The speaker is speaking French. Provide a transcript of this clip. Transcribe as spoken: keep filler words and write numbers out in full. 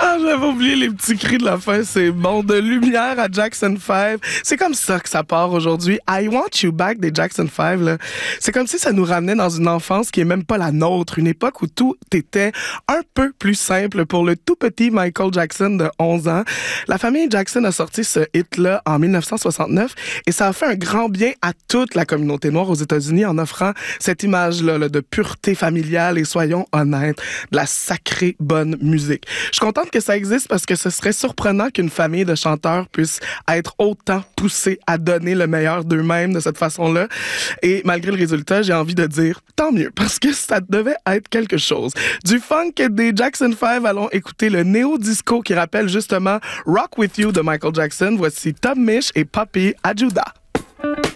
Ah, j'avais oublié les petits cris de la fin, c'est bon. De Lumière à Jackson five. C'est comme ça que ça part aujourd'hui. I Want You Back des Jackson five, là. C'est comme si ça nous ramenait dans une enfance qui est même pas la nôtre. Une époque où tout était un peu plus simple pour le tout petit Michael Jackson de onze ans. La famille Jackson a sorti ce hit-là en dix-neuf cent soixante-neuf et ça a fait un grand bien à toute la communauté noire aux États-Unis en offrant cette image-là là, de pureté familiale et soyons honnêtes, de la sacrée bonne musique. Je suis contente que ça existe parce que ce serait surprenant qu'une famille de chanteurs puisse être autant poussée à donner le meilleur d'eux-mêmes de cette façon-là. Et malgré le résultat, j'ai envie de dire tant mieux parce que ça devait être quelque chose. Du funk des Jackson five, allons écouter le néo-disco qui rappelle justement Rock With You de Michael Jackson. Voici Tom Misch et Papi Adjuda.